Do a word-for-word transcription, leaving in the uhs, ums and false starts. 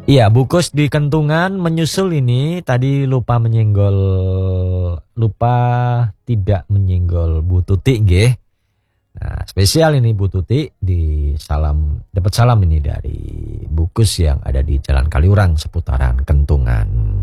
Iya, Bukus di Kentungan menyusul ini tadi lupa menyenggol lupa tidak menyenggol Bu Tuti nggih. Nah, spesial ini Bu Tuti di salam dapat salam ini dari Bukus yang ada di Jalan Kaliurang seputaran Kentungan.